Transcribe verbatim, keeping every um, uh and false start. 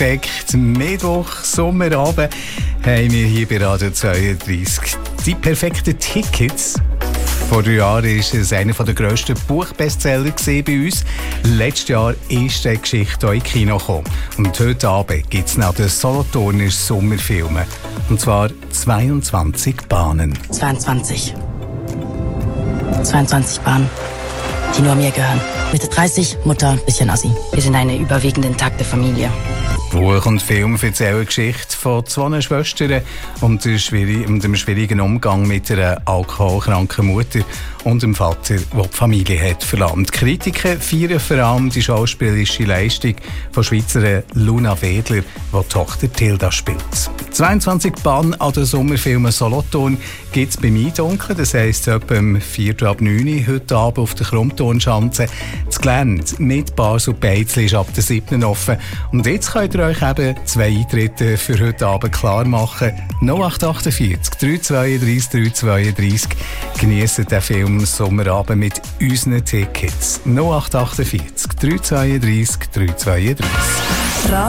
perfekt. Mittwoch, Sommerabend haben wir hier bei Radio zweiunddreissig die perfekten Tickets. Vor drei Jahren war es einer der grössten Buchbestseller bei uns. Letztes Jahr ist die Geschichte auch in Kino gekommen. Und heute Abend gibt es noch den Solothurner Sommerfilme. Und zwar zweiundzwanzig Bahnen. zweiundzwanzig. zweiundzwanzig Bahnen, die nur mir gehören. Mitte dreißig, Mutter, bisschen Assi. Wir sind eine überwiegend intakte Familie. Buch und Film erzählen die Geschichte von zwei Schwestern und dem schwierigen Umgang mit einer alkoholkranken Mutter und dem Vater, der die Familie hat verlassen. Die Kritiker feiern vor allem die schauspielerische Leistung von Schweizerin Luna Wedler, die die Tochter Tilda spielt. zweiundzwanzig Bahnen an den Sommerfilmen Solothurn gibt es beim Eindunkeln, das heisst etwa um vier ab neun heute Abend auf der Krummturnschanze. Das Gelände mit Bars und Beizli ist ab der siebten offen. Und jetzt könnt ihr euch eben zwei Eintritte für heute Abend klar machen. null acht acht vier drei zwei drei drei zwei drei. Geniessen den Film Sommerabend mit unseren Tickets. null acht acht vier drei zwei drei drei zwei drei.